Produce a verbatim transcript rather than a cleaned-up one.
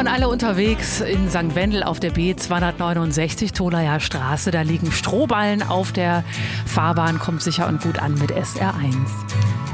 waren alle unterwegs in Sankt Wendel auf der B zweihundertneunundsechzig, Tolaer Straße. Da liegen Strohballen auf der Fahrbahn, kommt sicher und gut an mit S R eins.